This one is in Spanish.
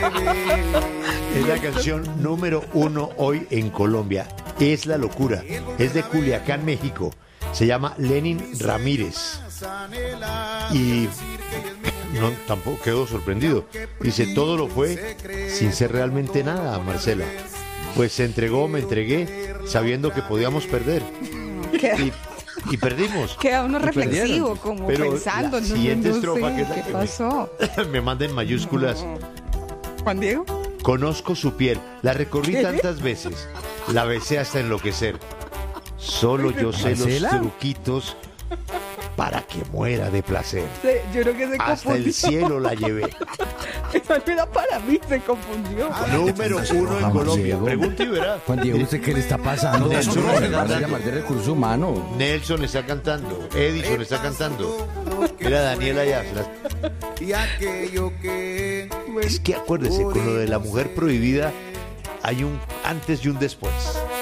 Es la canción número 1 hoy en Colombia. Es la locura. Es de Culiacán, México. Se llama Lenin Ramírez. Y no, tampoco quedó sorprendido. Dice, todo lo fue sin ser realmente nada, Marcela. Pues se entregó, me entregué, sabiendo que podíamos perder. Y perdimos. Queda uno reflexivo, como pero pensando. La siguiente estrofa, sé, que es la ¿qué que pasó? me manda en mayúsculas. ¿Juan Diego? Conozco su piel, la recorrí tantas veces, la besé hasta enloquecer. Solo yo sé ¿Marcela? los truquitos para que muera de placer. Yo creo que se Hasta confundió. el cielo la llevé. Esa no era para mí, se confundió. Número 1 en Colombia. Pregunta y verá. Juan Diego, ¿usted qué le está pasando? Nelson, No, no, van a no. llamar de recursos humanos. Nelson está cantando, Edison está cantando. Mira, Daniela ya. Es que acuérdese, con lo de la mujer prohibida hay un antes y un después.